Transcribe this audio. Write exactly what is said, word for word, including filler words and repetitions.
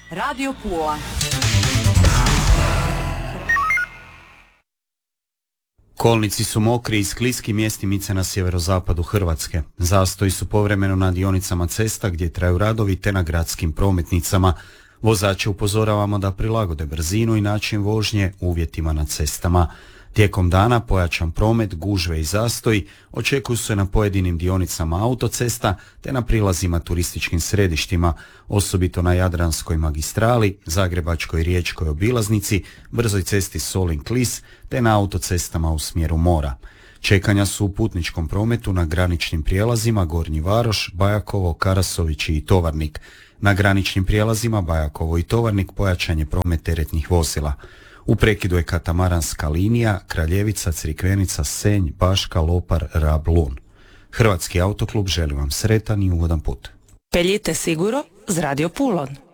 Radio Pula. Kolnici su mokri i skliski mjestimice na sjeverozapadu Hrvatske. Zastoji su povremeno na dionicama cesta gdje traju radovi te na gradskim prometnicama. Vozače upozoravamo da prilagode brzinu i način vožnje uvjetima na cestama. Tijekom dana pojačan promet, gužve i zastoji očekuju se na pojedinim dionicama autocesta te na prilazima turističkim središtima, osobito na Jadranskoj magistrali, Zagrebačkoj i Riječkoj obilaznici, brzoj cesti Solin-Klis te na autocestama u smjeru mora. Čekanja su u putničkom prometu na graničnim prijelazima Gornji Varoš, Bajakovo, Karasovići i Tovarnik. Na graničnim prijelazima Bajakovo i Tovarnik pojačan je promet teretnih vozila. U prekidu je katamaranska linija Kraljevica, Crikvenica, Senj, Baška, Lopar, Rab, Lun. Hrvatski autoklub želi vam sretan i ugodan put. Peljite siguro z Radio Pulon.